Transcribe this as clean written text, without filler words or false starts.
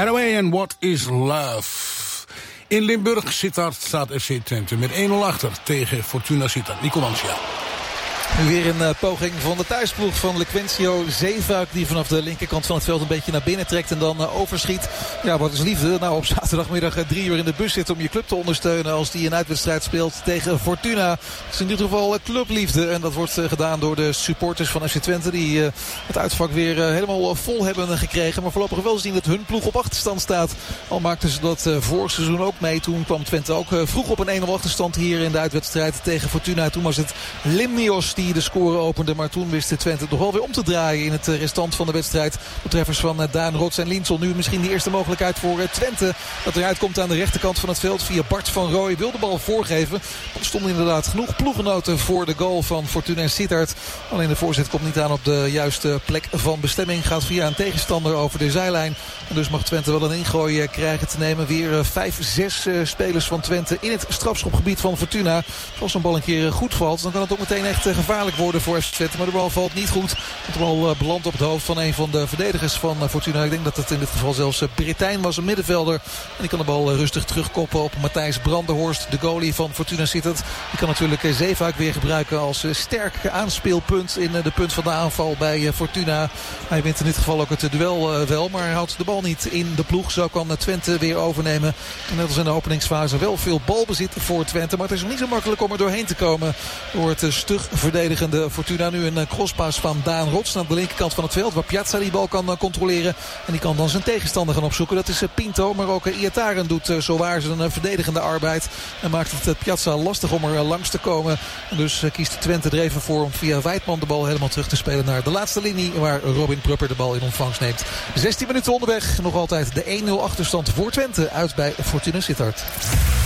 Hathaway en What is Love. In Limburg staat FC Twente met 1-0 achter tegen Fortuna Sittard. Nico Mancia. Nu weer een poging van de thuisploeg van Lequencio Zeefuik, die vanaf de linkerkant van het veld een beetje naar binnen trekt en dan overschiet. Ja, wat is liefde? Nou, op zaterdagmiddag 3 uur in de bus zit om je club te ondersteunen als die een uitwedstrijd speelt tegen Fortuna. Het is in dit geval clubliefde en dat wordt gedaan door de supporters van FC Twente die het uitvak weer helemaal vol hebben gekregen. Maar voorlopig wel zien dat hun ploeg op achterstand staat. Al maakten ze dat vorig seizoen ook mee. Toen kwam Twente ook vroeg op een 1-0 achterstand hier in de uitwedstrijd tegen Fortuna. Toen was het Limnios die de score opende. Maar toen wist Twente toch wel weer om te draaien in het restant van de wedstrijd. De treffers van Daan Rots en Linsel. Nu misschien de eerste mogelijkheid voor Twente. Dat eruit komt aan de rechterkant van het veld via Bart van Rooij. Wil de bal voorgeven. Er stonden inderdaad genoeg ploeggenoten voor de goal van Fortuna en Sittard. Alleen de voorzet komt niet aan op de juiste plek van bestemming. Gaat via een tegenstander over de zijlijn. En dus mag Twente wel een ingooi krijgen te nemen. Weer 5-6 spelers van Twente in het strafschopgebied van Fortuna. Als zo'n bal een keer goed valt, dan kan het ook meteen echt gevaarlijk worden voor FC Twente. Maar de bal valt niet goed. De bal belandt op het hoofd van een van de verdedigers van Fortuna. Ik denk dat het in dit geval zelfs Britijn was, een middenvelder. En die kan de bal rustig terugkoppen op Matthijs Brandenhorst, de goalie van Fortuna Sittard. Die kan natuurlijk Zeefuik weer gebruiken als sterk aanspeelpunt in de punt van de aanval bij Fortuna. Hij wint in dit geval ook het duel wel, maar hij houdt de bal niet in de ploeg. Zo kan Twente weer overnemen. En net als in de openingsfase wel veel balbezit voor Twente. Maar het is nog niet zo makkelijk om er doorheen te komen door het stug verdedigende Fortuna. Nu een crosspaas van Daan Rots naar de linkerkant van het veld, waar Piazza die bal kan controleren. En die kan dan zijn tegenstander gaan opzoeken. Dat is Pinto, maar ook Iataren doet zowaar zijn verdedigende arbeid. En maakt het Piazza lastig om er langs te komen. En dus kiest Twente er even voor om via Wijtman de bal helemaal terug te spelen naar de laatste linie, waar Robin Prupper de bal in ontvangst neemt. 16 minuten onderweg. Nog altijd de 1-0 achterstand voor Twente uit bij Fortuna Sittard.